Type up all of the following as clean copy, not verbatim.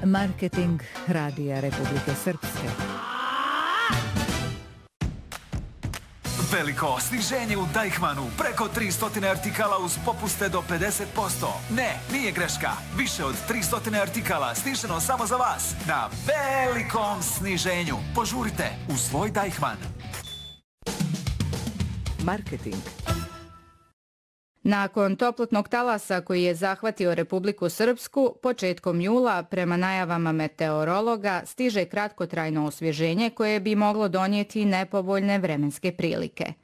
Marketing Radija Republike Srpske. Veliko sniženje u Deichmannu, preko 300 artikala uz popuste do 50%. Ne, nije greška. Više od 300 artikala sniženo samo za vas na velikom sniženju. Požurite u svoj Deichmann. Marketing. Nakon toplotnog talasa koji je zahvatio Republiku Srpsku, početkom jula, prema najavama meteorologa, stiže kratkotrajno osvježenje koje bi moglo donijeti nepovoljne vremenske prilike.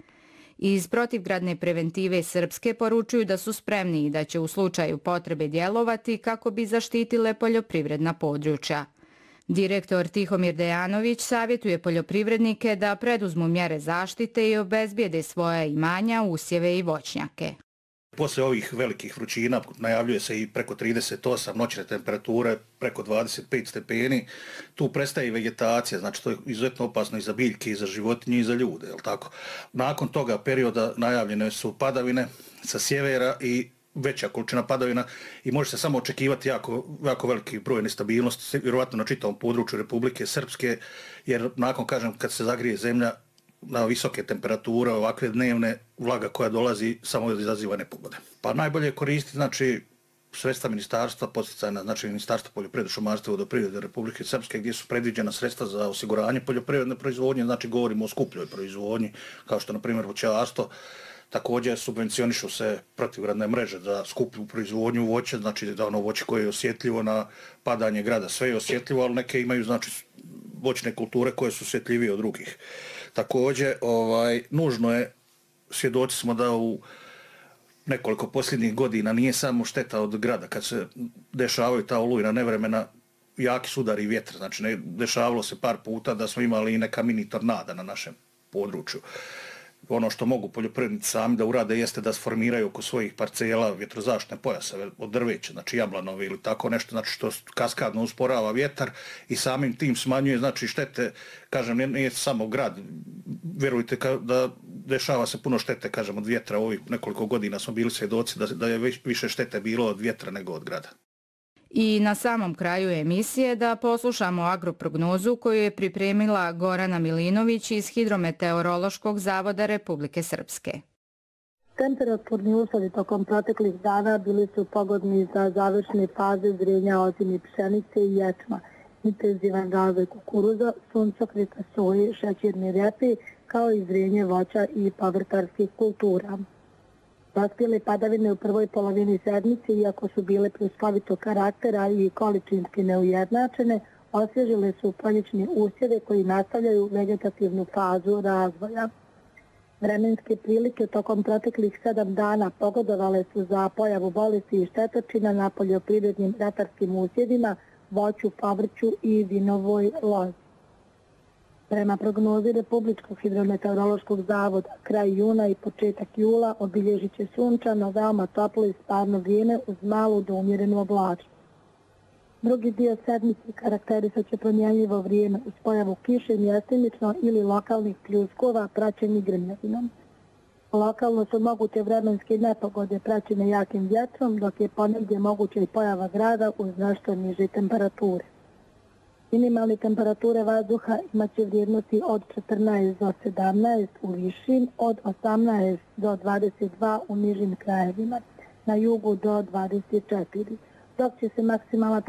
Iz protivgradne preventive Srpske poručuju da su spremni i da će u slučaju potrebe djelovati kako bi zaštitile poljoprivredna područja. Direktor Tihomir Dejanović savjetuje poljoprivrednike da preduzmu mjere zaštite i obezbijede svoja imanja, usjeve i voćnjake. Poslije ovih velikih vrućina najavljuje se i preko 38 noćne temperature, preko 25 stepeni. Tu prestaje i vegetacija, znači to je izuzetno opasno i za biljke, i za životinje, i za ljude. Jel tako? Nakon toga perioda najavljene su padavine sa sjevera i veća količina padavina i može se samo očekivati jako veliki broj nestabilnosti, vjerovatno na čitavom području Republike Srpske, jer nakon, kad se zagrije zemlja, na visoke temperature, ovakve dnevne, vlaga koja dolazi samo izaziva nepogode. Pa najbolje je koristiti, znači, sredstva ministarstva, podsticajna, znači Ministarstvo poljoprivrede, šumarstva i vodoprivrede Republike Srpske, gdje su predviđena sredstva za osiguranje poljoprivredne proizvodnje, znači govorimo o skupljoj proizvodnji, kao što, na primjer, voćarstvo. Također subvencionišu se protivgradne mreže za skuplju proizvodnju voća, znači da ono voće koje je osjetljivo na padanje grada, sve je osjetljivo, ali neke imaju, znači, voćne kulture koje su osjetljivije od drugih. Također, nužno je, svjedoci smo da u nekoliko posljednjih godina nije samo šteta od grada, kad se dešavaju ta olujna nevremena, jaki sudari vjetar, znači dešavalo se par puta da smo imali i neka mini tornada na našem području. Ono što mogu poljoprivrednici sami da urade jeste da sformiraju oko svojih parcela vjetrozaštitne pojaseve od drveća, znači jablanove ili tako nešto, znači što kaskadno usporava vjetar i samim tim smanjuje, znači štete, kažem, nije samo grad, vjerujte da dešava se puno štete, kažem, od vjetra. Ovih nekoliko godina smo bili svjedoci da je više štete bilo od vjetra nego od grada. I na samom kraju emisije da poslušamo agroprognozu koju je pripremila Gorana Milinović iz Hidrometeorološkog zavoda Republike Srpske. Temperaturni uslovi tokom proteklih dana bili su pogodni za završne faze zrenja ozime pšenice i ječma, intenzivan razvoj kukuruza, suncokreta, soje, šećerne repe, kao i zrenje voća i povrtarskih kultura. Dospjele padavine u prvoj polovini sedmice, iako su bile pljuskovitog karaktera i količinski neujednačene, osvježile su proljećne usjeve koji nastavljaju vegetativnu fazu razvoja. Vremenske prilike tokom proteklih 7 dana pogodovale su za pojavu bolesti i štetočina na poljoprivrednim ratarskim usjevima, voću, povrću i vinovoj lozi. Prema prognozi Republičkog hidrometeorološkog zavoda, kraj juna i početak jula obilježit će sunčano, veoma toplo i sparno vrijeme uz malu do umjerenu oblačnost. Drugi dio sedmice karakterisat će promjenjivo vrijeme uz pojavu kiše mjestimično ili lokalnih pljuskova praćenih grmljavinom. Lokalno su moguće vremenske nepogode praćene jakim vjetrom, dok je ponegdje moguća i pojava grada uz nešto niže temperature. Minimalne temperature vazduha imat će vrijednosti od 14 do 17 u višim, od 18 do 22 u nižim krajevima, na jugu do 24, dok će se maksimalna